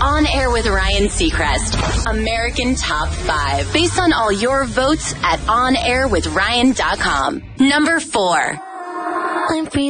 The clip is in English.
On Air with Ryan Seacrest, American Top 5, based on all your votes at onairwithryan.com. Number 4.